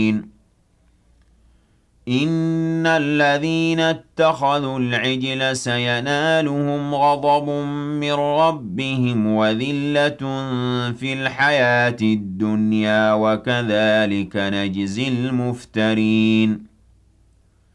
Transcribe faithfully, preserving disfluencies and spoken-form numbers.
إِنَّ الَّذِينَ اتَّخَذُوا الْعِجْلَ سَيَنَالُهُمْ غَضَبٌ مِّن رَّبِّهِمْ وَذِلَّةٌ فِي الْحَيَاةِ الدُّنْيَا ۖ وَكَذَٰلِكَ نَجْزِي الْمُفْتَرِينَ